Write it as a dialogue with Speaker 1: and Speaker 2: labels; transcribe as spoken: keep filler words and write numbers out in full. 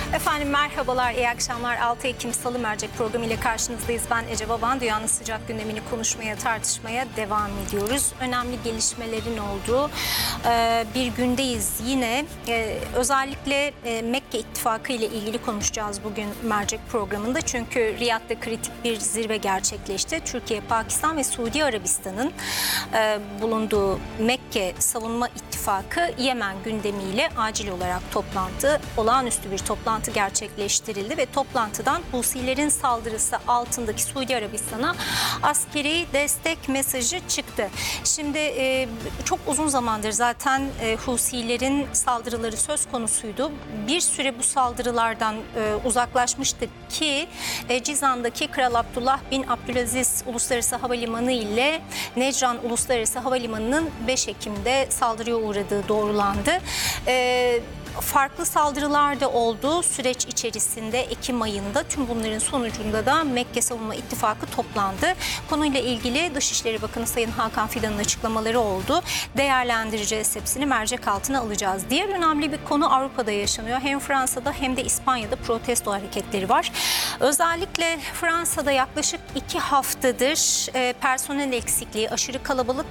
Speaker 1: Efendim merhabalar, iyi akşamlar. altı Ekim Salı Mercek programı ile karşınızdayız. Ben Ece Baban. Dünyanın sıcak gündemini konuşmaya, tartışmaya devam ediyoruz. Önemli gelişmelerin olduğu e, bir gündeyiz. Yine e, özellikle e, Mekke İttifakı ile ilgili konuşacağız bugün Mercek programında. Çünkü Riyad'da kritik bir zirve gerçekleşti. Türkiye, Pakistan ve Suudi Arabistan'ın e, bulunduğu Mekke Savunma İttifakı Yemen gündemiyle acil olarak toplantı, olağanüstü bir toplantı gerçekleştirildi ve toplantıdan Husilerin saldırısı altındaki Suudi Arabistan'a askeri destek mesajı çıktı. Şimdi e, çok uzun zamandır zaten e, Husilerin saldırıları söz konusuydu. Bir süre bu saldırılardan e, uzaklaşmıştı ki e, Cizan'daki Kral Abdullah bin Abdülaziz Uluslararası Havalimanı ile Necran Uluslararası Havalimanı'nın beş Ekim'de saldırıya uğradığı doğrulandı. E, Farklı saldırılar da oldu süreç içerisinde Ekim ayında. Tüm bunların sonucunda da Mekke Savunma İttifakı toplandı. Konuyla ilgili Dışişleri Bakanı Sayın Hakan Fidan'ın açıklamaları oldu. Değerlendireceğiz, hepsini mercek altına alacağız. Diğer önemli bir konu Avrupa'da yaşanıyor. Hem Fransa'da hem de İspanya'da protesto hareketleri var. Özellikle Fransa'da yaklaşık iki haftadır e, personel eksikliği, aşırı kalabalık